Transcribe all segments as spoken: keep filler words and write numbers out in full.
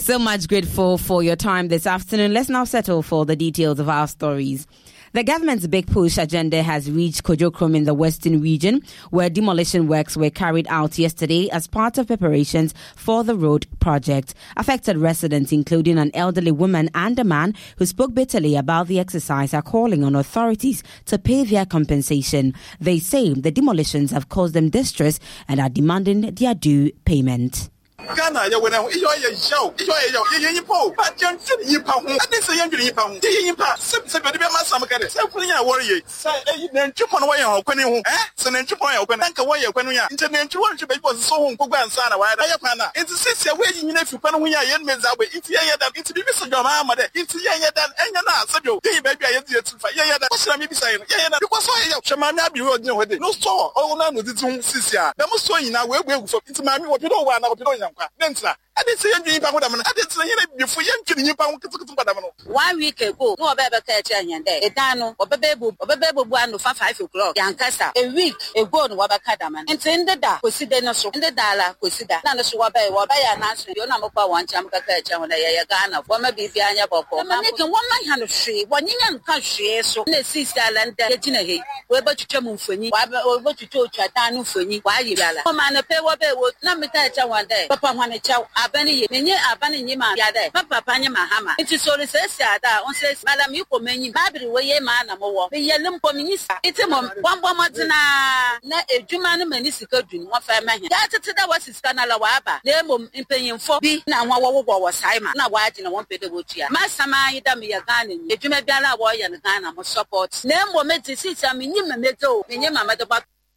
So much grateful for your time this afternoon. Let's now settle for the details of our stories. The government's Big Push agenda has reached Kojokrom in the Western region, where demolition works were carried out yesterday as part of preparations for the road project. Affected residents, including an elderly woman and a man who spoke bitterly about the exercise, are calling on authorities to pay their compensation. They say the demolitions have caused them distress and are demanding their due payment. Ghana, you went out, you are a show, you are a young but young you pound, I didn't say young you pound, you pound, simply be my summer carrier, simply a warrior. Say, then chip on away or when you, eh? So then chip on when I can away when we are internet to want to be was so home, Kuba and Sana, why I have it's a sister waiting if you pan away, young men's away, it's a year that it's a bit of your mamma, it's a year that and you're not, so you, baby, I did to fire, yeah, that's what I'm saying, yeah, because I have Shamana, you know, no store, all none with its own sister. That was so in our way, it's mammy, what you don't want, what you don't. I didn't say anything about them. I didn't say anything before you pound. One week ago, no better catch any day. A dano, or baby, or baby, one for five o'clock. Yankasa, a week ago, no Wabakadaman. And in the dark, consider no so in the dollar, consider none of Swabe, or by an answer, your number one chamber catch on a Ghana, one may be Fiana Boko. I'm making one man hand of tree, one young country, so in the sea island, getting a hit. Where but you chamu for me, or what you told Chatanu for me, why you are. Oh, man, a pay what they would not me touch one day. Papa, one a chow. Abani ye abani nyima yade papa panya mahama nti so le sesa da on says madam you ko manyi babiri we ye ma na mo wo be ye lempo minisa iti mo bambo modena na edwuma no mani sika dun wo fa ma he da tete da wasika na la wa aba na mo mpanyimfo bi na nwa wo wo wo sai ma na wa agi na won pede wo tua masama yi da me ye Ghana ni edwuma bia na wo ye na Ghana mo support na mo meti sita me nyima meto me nyima meto.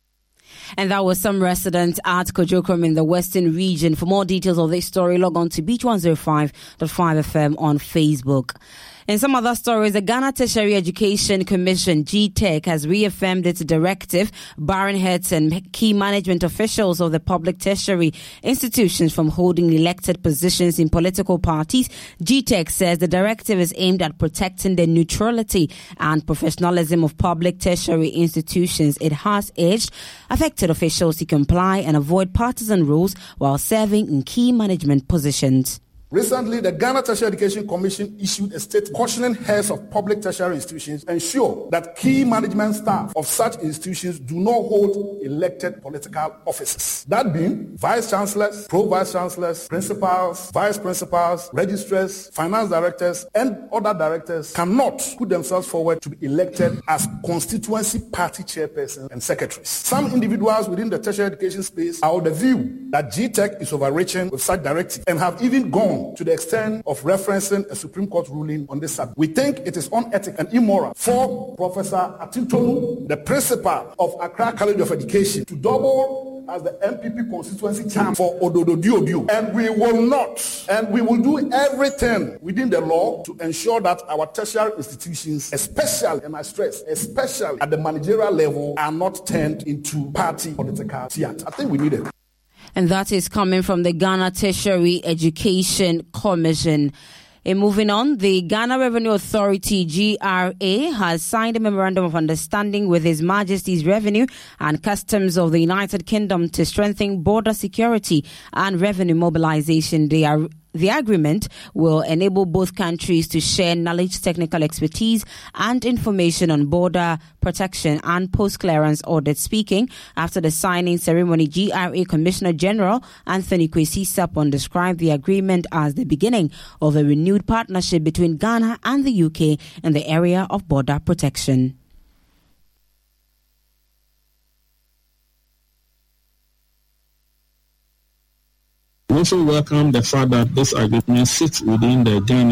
And that was some residents at Kojokrom in the Western region. For more details of this story, log on to beach one oh five point five F M on Facebook. In some other stories, the Ghana Tertiary Education Commission, G T E C, has reaffirmed its directive barring heads and key management officials of the public tertiary institutions from holding elected positions in political parties. G T E C says the directive is aimed at protecting the neutrality and professionalism of public tertiary institutions. It has urged affected officials to comply and avoid partisan rules while serving in key management positions. Recently, the Ghana Tertiary Education Commission issued a statement cautioning heads of public tertiary institutions to ensure that key management staff of such institutions do not hold elected political offices. That being, vice-chancellors, pro-vice-chancellors, principals, vice-principals, registrars, finance directors, and other directors cannot put themselves forward to be elected as constituency party chairpersons and secretaries. Some individuals within the tertiary education space are of the view that G T E C is overreaching with such directives and have even gone to the extent of referencing a Supreme Court ruling on this subject. We think it is unethical and immoral for Professor Atintonu, the principal of Accra College of Education, to double as the M P P constituency champ for Ododo Diodio. And we will not, and we will do everything within the law to ensure that our tertiary institutions, especially, and I stress, especially at the managerial level, are not turned into party political theater. I think we need it. And that is coming from the Ghana Tertiary Education Commission. And moving on, the Ghana Revenue Authority, G R A, has signed a memorandum of understanding with His Majesty's Revenue and Customs of the United Kingdom to strengthen border security and revenue mobilization. They are The agreement will enable both countries to share knowledge, technical expertise, and information on border protection and post-clearance audit. Speaking after the signing ceremony, G R A Commissioner General Anthony Kwesi Sapon described the agreement as the beginning of a renewed partnership between Ghana and the U K in the area of border protection. We also welcome the fact that this agreement sits within the Ghana